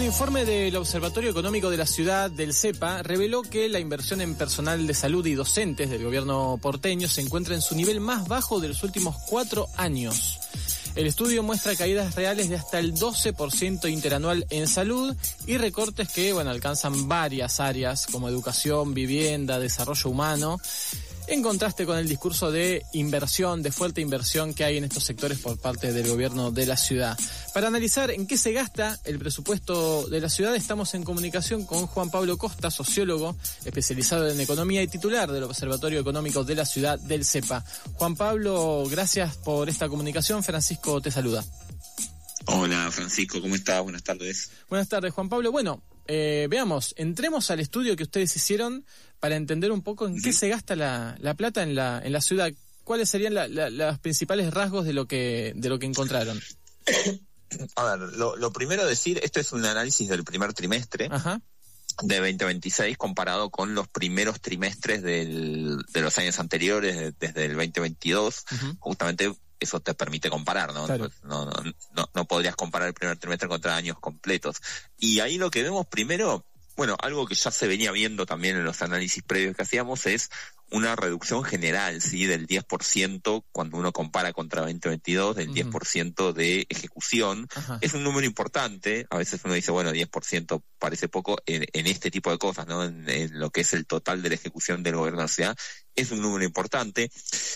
informe del Observatorio Económico de la Ciudad, del CEPA, reveló que la inversión en personal de salud y docentes del gobierno porteño se encuentra en su nivel más bajo de los últimos 4 años. El estudio muestra caídas reales de hasta el 12% interanual en salud y recortes que, alcanzan varias áreas como educación, vivienda, desarrollo humano, en contraste con el discurso de inversión, de fuerte inversión que hay en estos sectores por parte del gobierno de la ciudad. Para analizar en qué se gasta el presupuesto de la ciudad, estamos en comunicación con Juan Pablo Costa, sociólogo especializado en economía y titular del Observatorio Económico de la Ciudad, del CEPA. Juan Pablo, gracias por esta comunicación. Francisco te saluda. Hola Francisco, ¿cómo estás? Buenas tardes. Buenas tardes, Juan Pablo. Veamos, entremos al estudio que ustedes hicieron para entender un poco en qué se gasta la plata en la ciudad. ¿Cuáles serían los principales rasgos de lo que encontraron? A ver, lo primero decir, esto es un análisis del primer trimestre de 2026 comparado con los primeros trimestres de los años anteriores, desde el 2022, justamente. Eso te permite comparar, ¿no? Claro. No podrías comparar el primer trimestre contra años completos. Y ahí lo que vemos primero, algo que ya se venía viendo también en los análisis previos que hacíamos, es una reducción general, ¿sí? Del 10% cuando uno compara contra 2022, del 10% de ejecución. Es un número importante. A veces uno dice, 10% parece poco en este tipo de cosas, ¿no? En lo que es el total de la ejecución del gobierno de la ciudad. Es un número importante.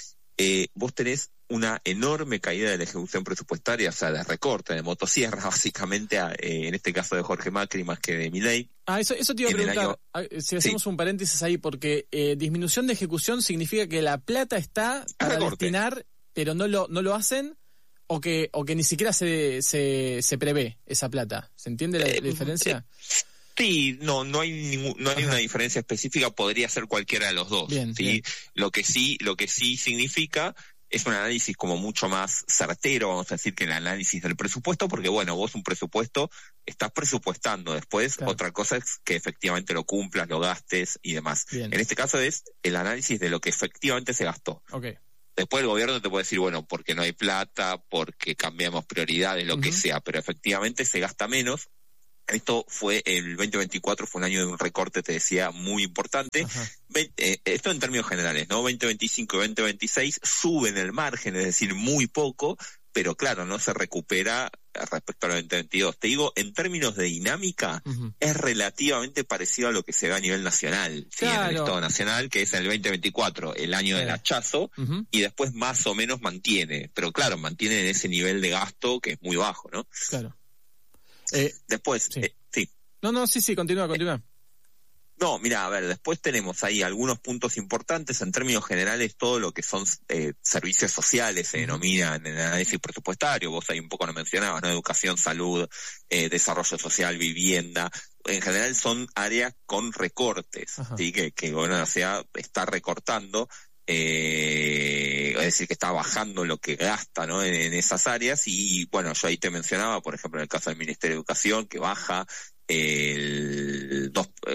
Vos tenés una enorme caída de la ejecución presupuestaria, o sea, de recorte, de motosierra, básicamente, en este caso de Jorge Macri más que de Milei. Eso te iba a preguntar, si hacemos un paréntesis ahí, porque disminución de ejecución significa que la plata está para destinar, pero no lo hacen, o que ni siquiera se prevé esa plata. ¿Se entiende la diferencia? Sí, no hay una diferencia específica, podría ser cualquiera de los dos. Bien, ¿sí? Bien. Lo que sí significa es un análisis como mucho más certero, vamos a decir, que el análisis del presupuesto, porque vos un presupuesto estás presupuestando, después claro. Otra cosa es que efectivamente lo cumplas, lo gastes y demás. Bien. En este caso es el análisis de lo que efectivamente se gastó. Okay. Después el gobierno te puede decir, porque no hay plata, porque cambiamos prioridades, lo que sea, pero efectivamente se gasta menos. Esto el 2024 fue un año de un recorte, te decía, muy importante. Esto en términos generales, ¿no? 2025 y 2026 suben el margen, es decir, muy poco, pero claro, no se recupera respecto al 2022. Te digo, en términos de dinámica, es relativamente parecido a lo que se ve a nivel nacional, ¿sí? En el Estado Nacional, que es en el 2024, el año del hachazo, y después más o menos mantiene, pero claro, mantiene en ese nivel de gasto que es muy bajo, ¿no? Claro. Después, sí. Sí, continúa. No, mira, a ver, después tenemos ahí algunos puntos importantes en términos generales, todo lo que son servicios sociales se denominan en el análisis presupuestario, vos ahí un poco lo mencionabas, ¿no? Educación, salud, desarrollo social, vivienda, en general son áreas con recortes, ¿sí? Que el gobierno de la ciudad está recortando, es decir, que está bajando lo que gasta, ¿no? en esas áreas, y yo ahí te mencionaba, por ejemplo, en el caso del Ministerio de Educación, que baja el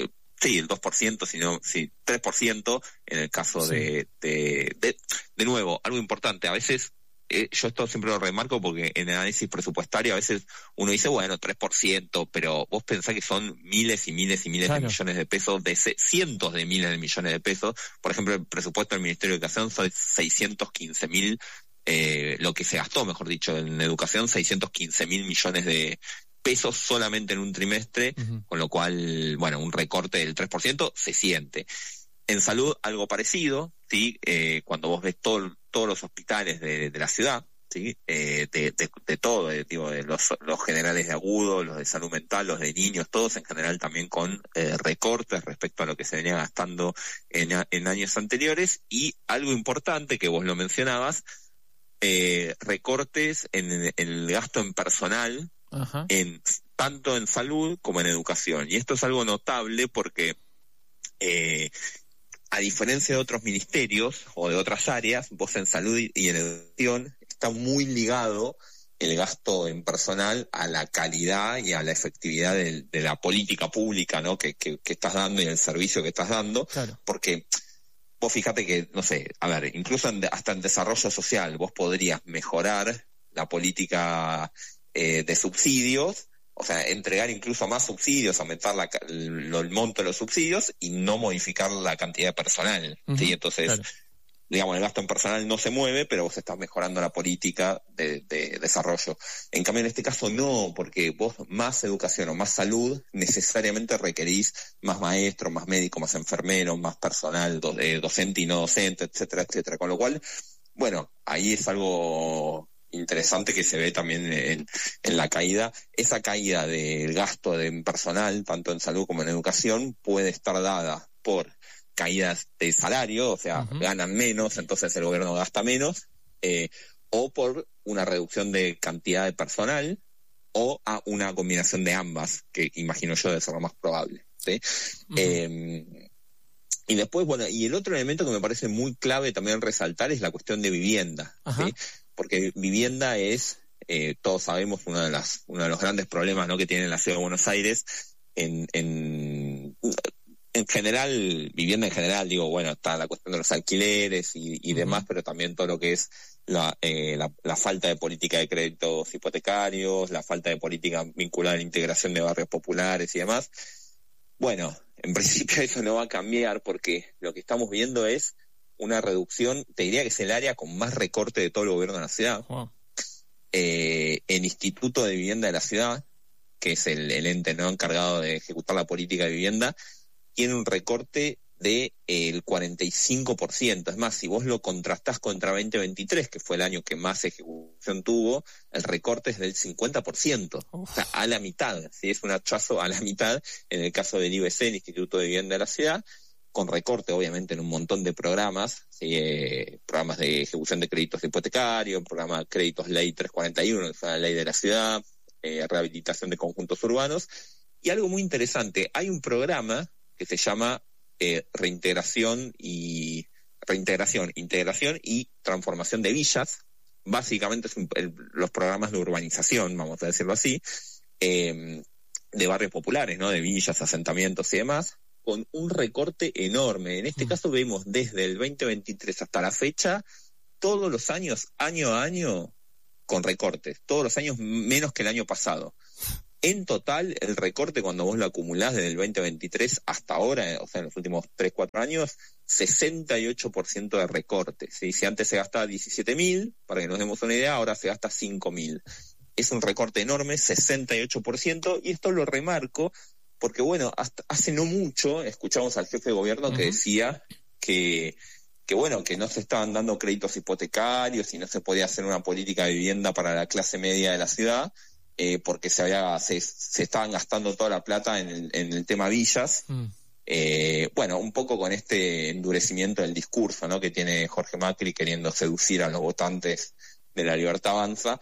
2%, sino 3% en el caso de nuevo, algo importante, a veces, yo esto siempre lo remarco porque en el análisis presupuestario a veces uno dice, 3%, pero vos pensás que son miles y miles y miles de millones de pesos, cientos de miles de millones de pesos. Por ejemplo, el presupuesto del Ministerio de Educación son 615.000, lo que se gastó, mejor dicho, en educación, 615.000 millones de pesos solamente en un trimestre, con lo cual, un recorte del 3% se siente. En salud, algo parecido, ¿sí? Cuando vos ves todos los hospitales de la ciudad, ¿sí? De todo, de los generales de agudo, los de salud mental, los de niños, todos en general también con recortes respecto a lo que se venía gastando en años anteriores. Y algo importante que vos lo mencionabas, recortes en el gasto en personal, tanto en salud como en educación. Y esto es algo notable porque a diferencia de otros ministerios o de otras áreas, vos en salud y en educación está muy ligado el gasto en personal a la calidad y a la efectividad de la política pública, ¿no? que estás dando y el servicio que estás dando. Claro. Porque vos fíjate que, incluso hasta en desarrollo social vos podrías mejorar la política de subsidios, O sea, entregar incluso más subsidios, aumentar el monto de los subsidios y no modificar la cantidad de personal, ¿sí? Entonces, claro, digamos, el gasto en personal no se mueve, pero vos estás mejorando la política de desarrollo. En cambio, en este caso no, porque vos más educación o más salud necesariamente requerís más maestros, más médicos, más enfermeros, más personal docente y no docente, etcétera, etcétera. Con lo cual, bueno, ahí es algo interesante que se ve también en la caída. Esa caída del gasto en personal, tanto en salud como en educación, puede estar dada por caídas de salario, o sea, ganan menos, entonces el gobierno gasta menos, o por una reducción de cantidad de personal, o a una combinación de ambas, que imagino yo debe ser lo más probable, ¿sí? Y después, bueno, y el otro elemento que me parece muy clave también resaltar es la cuestión de vivienda, ¿sí? Porque vivienda es, todos sabemos, uno de los grandes problemas, ¿no?, que tiene la ciudad de Buenos Aires en general, vivienda en general, digo, bueno, está la cuestión de los alquileres y demás, pero también todo lo que es la falta de política de créditos hipotecarios, la falta de política vinculada a la integración de barrios populares y demás. Bueno, en principio eso no va a cambiar porque lo que estamos viendo es una reducción, te diría que es el área con más recorte de todo el gobierno de la ciudad. El Instituto de Vivienda de la ciudad, que es el ente no encargado de ejecutar la política de vivienda, tiene un recorte del 45%. Es más, si vos lo contrastás contra 2023, que fue el año que más ejecución tuvo, el recorte es del 50%. O sea, a la mitad. ¿Sí? Es un hachazo a la mitad en el caso del IBC, el Instituto de Vivienda de la Ciudad, con recorte obviamente en un montón de programas, ¿sí? Programas de ejecución de créditos hipotecarios, programa de créditos ley 341, que es la ley de la ciudad, rehabilitación de conjuntos urbanos. Y algo muy interesante, hay un programa que se llama integración y transformación de villas. Básicamente es los programas de urbanización, vamos a decirlo así, de barrios populares, ¿no?, de villas, asentamientos y demás, con un recorte enorme. En este caso vemos desde el 2023 hasta la fecha, todos los años, año a año, con recortes, todos los años menos que el año pasado. En total, el recorte, cuando vos lo acumulás desde el 2023 hasta ahora, o sea, en los últimos 3-4 años, 68% de recorte, ¿sí? Si antes se gastaba 17.000, para que nos demos una idea, ahora se gasta 5.000. Es un recorte enorme, 68%, y esto lo remarco porque, bueno, hasta hace no mucho escuchamos al jefe de gobierno que decía que bueno, que no se estaban dando créditos hipotecarios y no se podía hacer una política de vivienda para la clase media de la ciudad, porque se estaban gastando toda la plata en el tema villas. Bueno, un poco con este endurecimiento del discurso, ¿no?, que tiene Jorge Macri queriendo seducir a los votantes de La Libertad Avanza.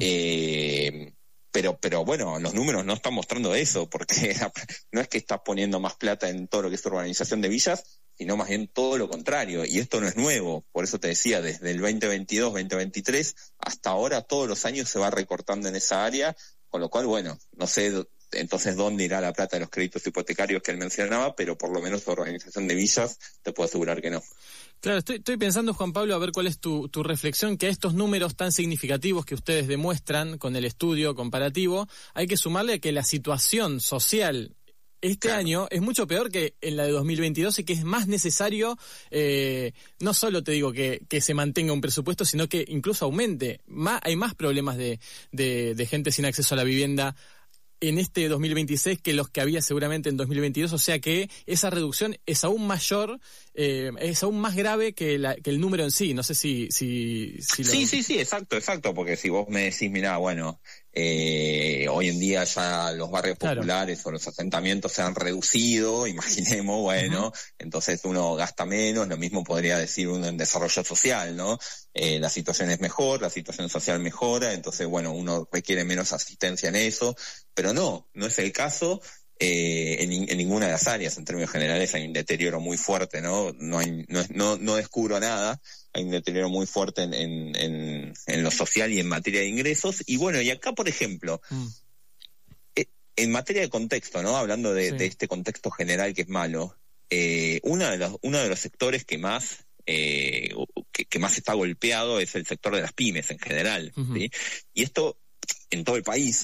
Pero bueno, los números no están mostrando eso, porque no es que estás poniendo más plata en todo lo que es urbanización de villas, sino más bien todo lo contrario, y esto no es nuevo. Por eso te decía, desde el 2022, 2023, hasta ahora todos los años se va recortando en esa área, con lo cual, bueno, no sé entonces dónde irá la plata de los créditos hipotecarios que él mencionaba, pero por lo menos la organización de villas te puedo asegurar que no. Claro, estoy pensando, Juan Pablo, a ver cuál es tu reflexión, que a estos números tan significativos que ustedes demuestran con el estudio comparativo, hay que sumarle que la situación social año es mucho peor que en la de 2022 y que es más necesario, no solo te digo que se mantenga un presupuesto, sino que incluso aumente. Hay más problemas de gente sin acceso a la vivienda en este 2026 que los que había seguramente en 2022, o sea que esa reducción es aún mayor, es aún más grave que el número en sí. No sé si Sí, exacto, porque si vos me decís, mirá, bueno, hoy en día ya los barrios populares o los asentamientos se han reducido, imaginemos, bueno, entonces uno gasta menos, lo mismo podría decir uno en desarrollo social, ¿no? La situación es mejor, la situación social mejora, entonces, bueno, uno requiere menos asistencia en eso, pero no es el caso. En ninguna de las áreas, en términos generales, hay un deterioro muy fuerte, ¿no? No descubro nada, hay un deterioro muy fuerte en lo social y en materia de ingresos. Y bueno, y acá, por ejemplo, en materia de contexto, ¿no? Hablando de este contexto general que es malo, uno de los sectores que más está golpeado es el sector de las pymes en general, ¿sí? Y esto en todo el país.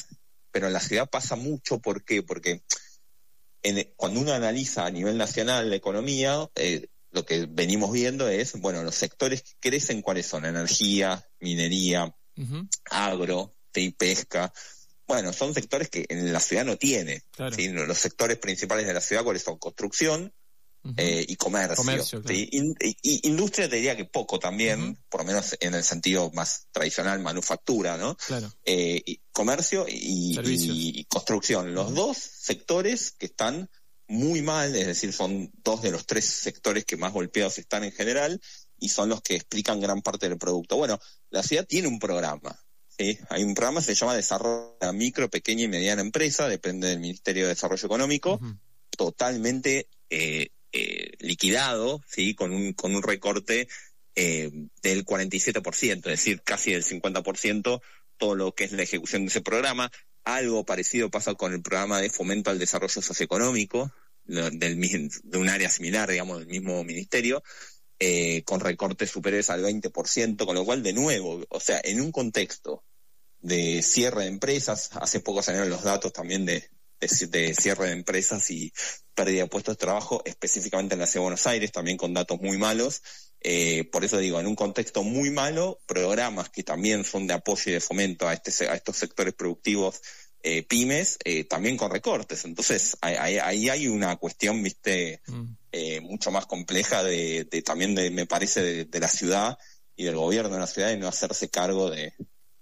pero en la ciudad pasa mucho. ¿Por qué? Porque cuando uno analiza a nivel nacional la economía, lo que venimos viendo es, bueno, los sectores que crecen, ¿cuáles son? Energía, minería, agro, pesca. Bueno, son sectores que en la ciudad no tiene. Claro. ¿Sí? Los sectores principales de la ciudad, ¿cuáles son? Construcción y comercio. Claro. ¿Sí? Industria te diría que poco también, por lo menos en el sentido más tradicional, manufactura, ¿no? Claro. Comercio y construcción. Los dos sectores que están muy mal, es decir, son 2 de los 3 sectores que más golpeados están en general y son los que explican gran parte del producto. Bueno, la ciudad tiene un programa. ¿Sí? Hay un programa que se llama Desarrollo de Micro, Pequeña y Mediana Empresa, depende del Ministerio de Desarrollo Económico, totalmente liquidado, ¿sí? con un recorte del 47%, es decir, casi del 50%, todo lo que es la ejecución de ese programa. Algo parecido pasa con el programa de fomento al desarrollo socioeconómico, de un área similar, digamos, del mismo ministerio, con recortes superiores al 20%, con lo cual, de nuevo, o sea, en un contexto de cierre de empresas, hace poco salieron los datos también de cierre de empresas y pérdida de puestos de trabajo, específicamente en la Ciudad de Buenos Aires, también con datos muy malos. Por eso digo, en un contexto muy malo, programas que también son de apoyo y de fomento a estos sectores productivos, pymes, también con recortes. Entonces, ahí hay una cuestión, viste, mucho más compleja también me parece, de la ciudad y del gobierno de la ciudad, de no hacerse cargo de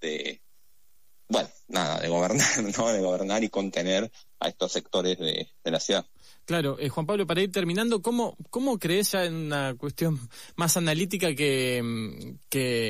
gobernar, ¿no? De gobernar y contener a estos sectores de la ciudad. Claro, Juan Pablo, para ir terminando, ¿cómo crees, ya en una cuestión más analítica, que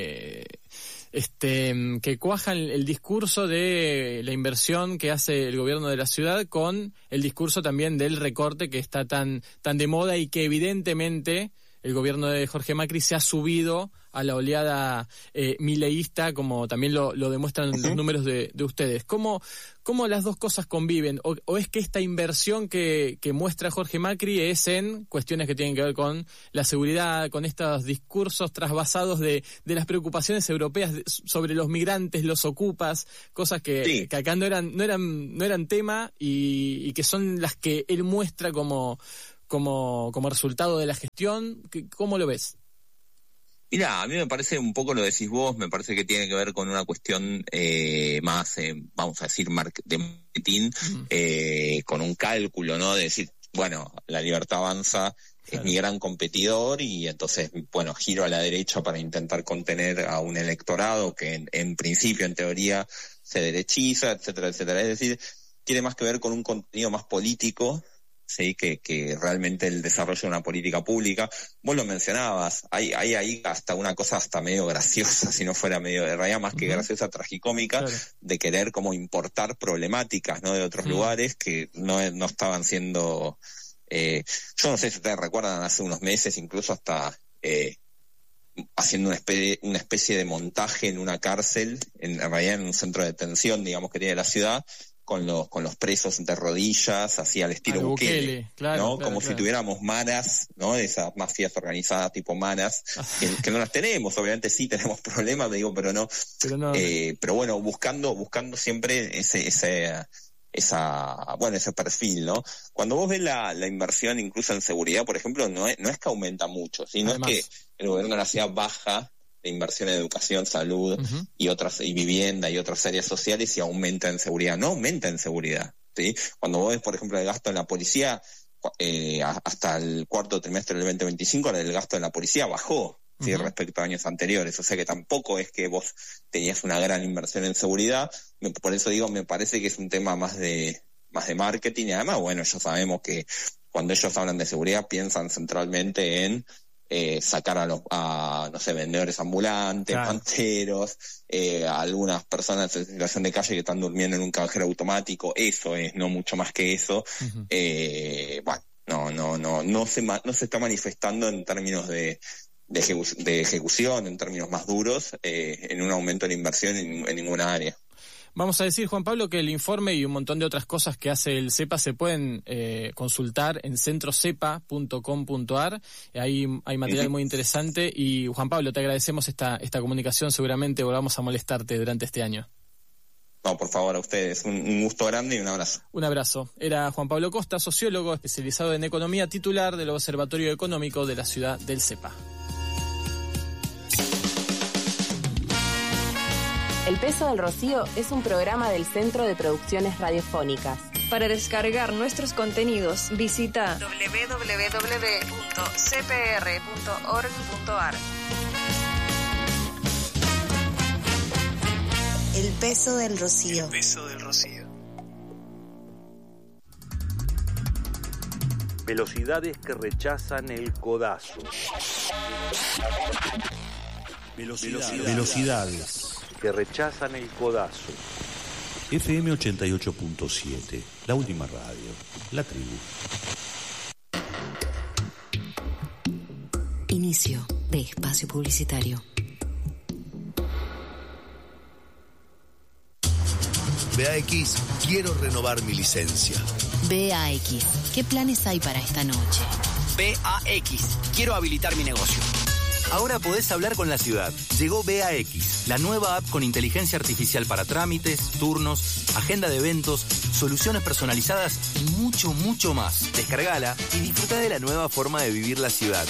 cuaja el discurso de la inversión que hace el gobierno de la ciudad con el discurso también del recorte que está tan de moda y que evidentemente el gobierno de Jorge Macri se ha subido a la oleada mileísta, como también lo demuestran los números de ustedes? ¿Cómo las dos cosas conviven? ¿O es que esta inversión que muestra Jorge Macri es en cuestiones que tienen que ver con la seguridad, con estos discursos trasvasados de las preocupaciones europeas sobre los migrantes, los ocupas, cosas que acá no eran tema y que son las que él muestra como resultado de la gestión? ¿Cómo lo ves? Mirá, a mí me parece, un poco lo decís vos, me parece que tiene que ver con una cuestión más, vamos a decir, de marketing, con un cálculo, ¿no? De decir, bueno, La Libertad Avanza es mi gran competidor y entonces, bueno, giro a la derecha para intentar contener a un electorado que en principio, en teoría, se derechiza, etcétera, etcétera. Es decir, tiene más que ver con un contenido más político, sí, que realmente el desarrollo de una política pública. Vos lo mencionabas, hay ahí hasta una cosa hasta medio graciosa, si no fuera medio, de realidad más que graciosa, tragicómica, de querer como importar problemáticas, ¿no? De otros lugares que no estaban siendo, yo no sé si ustedes recuerdan, hace unos meses incluso hasta haciendo una especie de montaje en una cárcel, en realidad en un centro de detención, digamos, que tiene la ciudad, con los presos de rodillas, así al estilo Bukele, ¿no? Como si tuviéramos maras, ¿no? Esas mafias organizadas tipo maras, que no las tenemos, obviamente sí tenemos problemas, pero no. Pero bueno, buscando siempre ese perfil, ¿no? Cuando vos ves la inversión incluso en seguridad, por ejemplo, no es que aumenta mucho, ¿sí? No Además, es que el gobierno de la ciudad baja de inversión en educación, salud y vivienda y otras áreas sociales y aumenta en seguridad. No aumenta en seguridad, ¿sí? Cuando vos ves, por ejemplo, el gasto en la policía, hasta el cuarto trimestre del 2025, el gasto en la policía bajó, ¿sí? Respecto a años anteriores. O sea que tampoco es que vos tenías una gran inversión en seguridad. Por eso digo, me parece que es un tema más de marketing y además, bueno, ya sabemos que cuando ellos hablan de seguridad piensan centralmente en sacar a no sé, vendedores ambulantes, panteros, algunas personas en situación de calle que están durmiendo en un cajero automático. Eso es, no mucho más que eso. No se está manifestando en términos de ejecución, en términos más duros, en un aumento de la inversión en ninguna área. Vamos a decir, Juan Pablo, que el informe y un montón de otras cosas que hace el CEPA se pueden consultar en centrocepa.com.ar. Hay material muy interesante y, Juan Pablo, te agradecemos esta comunicación. Seguramente volvamos a molestarte durante este año. No, por favor, a ustedes. Un gusto grande y un abrazo. Un abrazo. Era Juan Pablo Costa, sociólogo especializado en economía, titular del Observatorio Económico de la ciudad del CEPA. El Peso del Rocío es un programa del Centro de Producciones Radiofónicas. Para descargar nuestros contenidos, visita www.cpr.org.ar. El Peso del Rocío. El Peso del Rocío. Velocidades que rechazan el codazo. Velocidades que rechazan el codazo. FM 88.7, la última radio, la tribu. Inicio de espacio publicitario. BAX, quiero renovar mi licencia. BAX, ¿qué planes hay para esta noche? BAX, quiero habilitar mi negocio. Ahora podés hablar con la ciudad. Llegó BAX, la nueva app con inteligencia artificial para trámites, turnos, agenda de eventos, soluciones personalizadas y mucho, mucho más. Descargala y disfruta de la nueva forma de vivir la ciudad.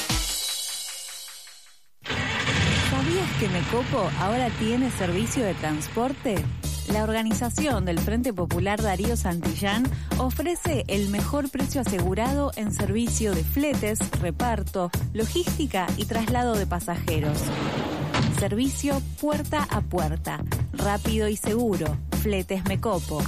¿Sabías que Mecopo ahora tiene servicio de transporte? La organización del Frente Popular Darío Santillán ofrece el mejor precio asegurado en servicio de fletes, reparto, logística y traslado de pasajeros. Servicio puerta a puerta, rápido y seguro. Fletes Mecopo.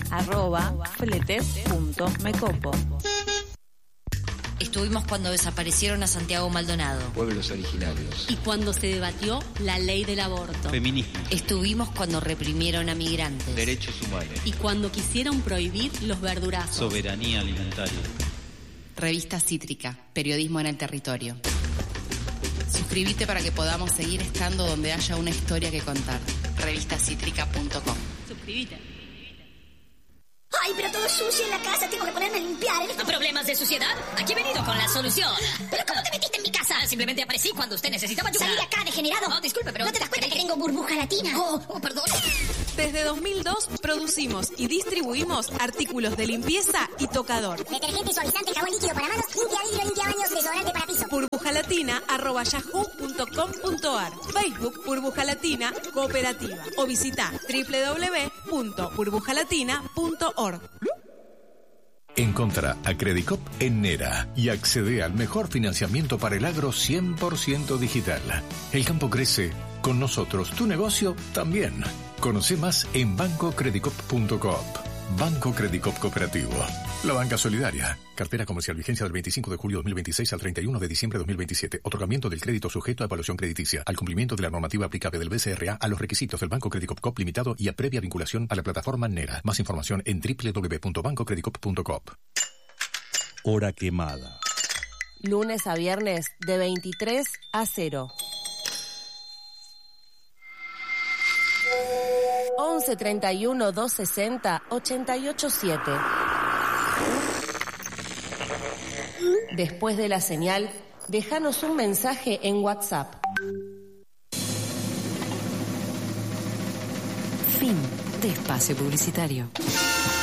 @fletes.mecopo. Estuvimos cuando desaparecieron a Santiago Maldonado. Pueblos originarios. Y cuando se debatió la ley del aborto. Feminismo. Estuvimos cuando reprimieron a migrantes. Derechos humanos. Y cuando quisieron prohibir los verdurazos. Soberanía alimentaria. Revista Cítrica, periodismo en el territorio. Suscríbete para que podamos seguir estando donde haya una historia que contar. Revistacítrica.com. Suscríbete. Ay, pero todo sucio en la casa, tengo que ponerme a limpiar. ¿Problemas de suciedad? Aquí he venido con la solución. ¿Pero cómo te metiste en mi casa? Simplemente aparecí cuando usted necesitaba ayuda. Salí de acá, degenerado. No, disculpe, pero... ¿No te das cuenta que tengo burbuja latina? Perdón. Desde 2002 producimos y distribuimos artículos de limpieza y tocador. Detergente, suavizante, jabón líquido para manos, limpia vidrio, limpia baños, desodorante para piso. burbujalatina@yahoo.com.ar. Facebook Burbuja Latina Cooperativa. O visita www.burbujalatina.org. Encontrá a Credicop en Nera y accede al mejor financiamiento para el agro 100% digital. El campo crece, con nosotros tu negocio también. Conoce más en bancocredicop.coop. Banco Credicop Cooperativo. La banca solidaria. Cartera comercial, vigencia del 25 de julio 2026 al 31 de diciembre de 2027. Otorgamiento del crédito sujeto a evaluación crediticia. Al cumplimiento de la normativa aplicable del BCRA a los requisitos del Banco Credicop Coop Limitado y a previa vinculación a la plataforma Nera. Más información en www.bancocredicop.coop. Hora quemada. Lunes a viernes de 23 a 0. 11 31 260 887. Después de la señal, déjanos un mensaje en WhatsApp. Fin de espacio publicitario.